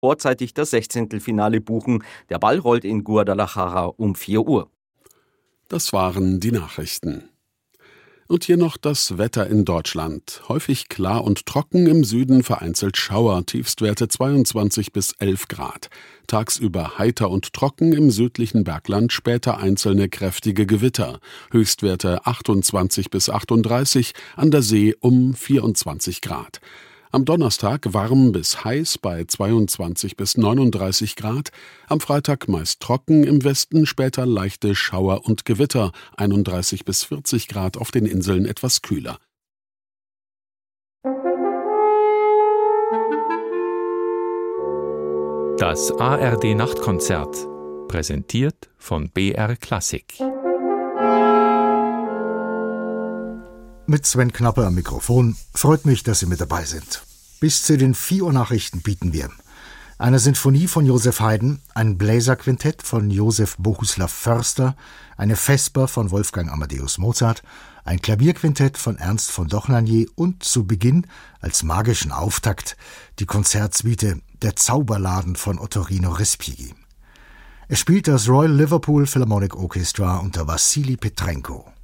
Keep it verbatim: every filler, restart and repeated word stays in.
vorzeitig das Sechzehntelfinale buchen. Der Ball rollt in Guadalajara um vier Uhr. Das waren die Nachrichten. Und hier noch das Wetter in Deutschland. Häufig klar und trocken, im Süden vereinzelt Schauer, Tiefstwerte zweiundzwanzig bis elf Grad. Tagsüber heiter und trocken, im südlichen Bergland später einzelne kräftige Gewitter. Höchstwerte achtundzwanzig bis achtunddreißig, an der See um vierundzwanzig Grad. Am Donnerstag warm bis heiß bei zweiundzwanzig bis neununddreißig Grad. Am Freitag meist trocken, im Westen später leichte Schauer und Gewitter, einunddreißig bis vierzig Grad, auf den Inseln etwas kühler. Das A R D-Nachtkonzert, präsentiert von B R Klassik. Mit Sven Knappe am Mikrofon. Freut mich, dass Sie mit dabei sind. Bis zu den vier Uhr Nachrichten bieten wir eine Sinfonie von Joseph Haydn, ein Bläserquintett von Josef Bohuslav Förster, eine Vesper von Wolfgang Amadeus Mozart, ein Klavierquintett von Ernst von Dochnanier und zu Beginn, als magischen Auftakt, die Konzertsuite Der Zauberladen von Ottorino Respighi. Es spielt das Royal Liverpool Philharmonic Orchestra unter Wassily Petrenko.